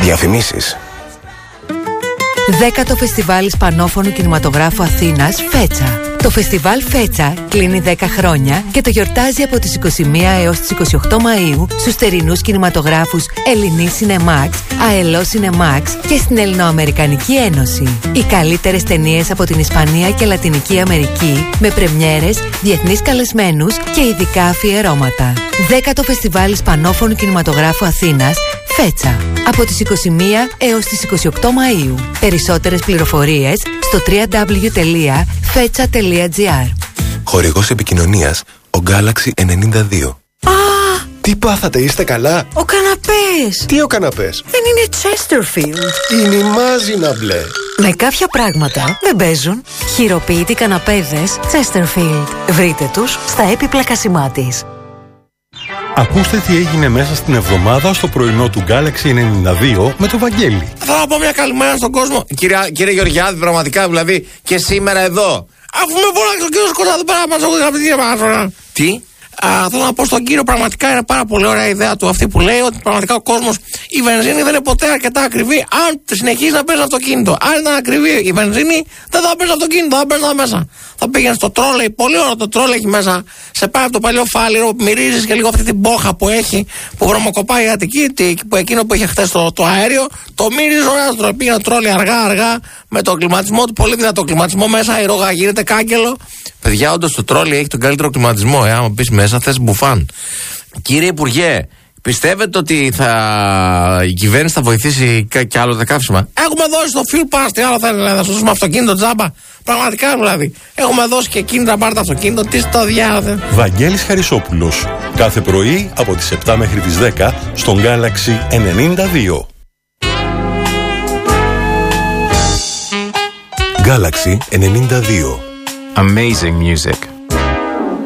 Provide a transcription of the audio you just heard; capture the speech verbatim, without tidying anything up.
Διαφημίσεις. Δέκατο Φεστιβάλ Ισπανόφωνου Κινηματογράφου Αθήνας, Φέτσα. Το φεστιβάλ Φέτσα κλείνει δέκα χρόνια και το γιορτάζει από τις είκοσι μία έως τις είκοσι οκτώ Μαΐου στους θερινούς κινηματογράφους Ελληνή Σινεμάξ, ΑΕΛΟ Σινεμάξ και στην Ελληνοαμερικανική Ένωση. Οι καλύτερες ταινίες από την Ισπανία και Λατινική Αμερική με πρεμιέρες, διεθνείς καλεσμένους και ειδικά αφιερώματα. Δέκατο Φεστιβάλ Ισπανόφωνου Κινηματογράφου Αθήνας, Φέτσα. Από τις είκοσι μία έως τις είκοσι οκτώ Μαΐου. Περισσότερες πληροφορίες στο double-u double-u double-u τελεία φέτσα τελεία τζι άρ. Χορηγός επικοινωνίας ο Galaxy ενενήντα δύο. Α! Τι πάθατε, είστε καλά? Ο καναπές! Τι ο καναπές? Δεν είναι Chesterfield. Είναι η μάζινα μπλε. Με κάποια πράγματα δεν παίζουν. Χειροποίητοι καναπέδες Chesterfield. Βρείτε τους στα έπιπλα Κασιμάτης. Ακούστε τι έγινε μέσα στην εβδομάδα στο πρωινό του Galaxy ενενήντα δύο με το Βαγγέλη. Θέλω να πω μια καλημέρα στον κόσμο. Κύριε, κύριε Γεωργιάδη, πραγματικά δηλαδή και σήμερα εδώ. Αφού με φώναξε ο κύριο Κοντά, δεν πέρα να μα. Τι? Α, θέλω να πω στον κύριο, πραγματικά είναι πάρα πολύ ωραία ιδέα του αυτή που λέει ότι πραγματικά ο κόσμος, η βενζίνη δεν είναι ποτέ αρκετά ακριβή αν συνεχίζει να παίζει αυτοκίνητο. Αν ήταν ακριβή η βενζίνη, δεν θα παίζει αυτοκίνητο, θα παίζει μέσα. Θα πήγαινε στο τρόλεϊ, πολύ ωραίο το τρόλεϊ έχει μέσα. Σε πάει από το παλιό φάληρο, μυρίζει και λίγο αυτή την μπόχα που έχει, που βρωμοκοπάει η Αττική, που εκείνο που είχε χθε το, το αέριο, το μύριζε ωραία στο τρόλεϊ. Πήγαινε τρόλεϊ αργά-αργά με τον κλιματισμό του, πολύ δυνατό κλιματισμό μέσα, η ρόγα γίνεται κάγκελο. Παιδιά, όντως το τρόλεϊ έχει τον καλύτερο κλιματισμό, ε, άμα μπει μέσα θες μπουφάν. Κύριε Υπουργέ, πιστεύετε ότι θα... η κυβέρνηση θα βοηθήσει κι άλλο τα καύσιμα? Έχουμε δώσει το fuel pass, τι άλλο θέλετε, να σου δώσουμε αυτοκίνητο τζάμπα? Πραγματικά δηλαδή. Έχουμε δώσει και κίνητρα, πάρτε αυτοκίνητο, τι στο διάλογο. Βαγγέλης Χαρισόπουλος. Κάθε πρωί από τις επτά μέχρι τις δέκα στον Galaxy ενενήντα δύο. Galaxy ενενήντα δύο. Amazing music.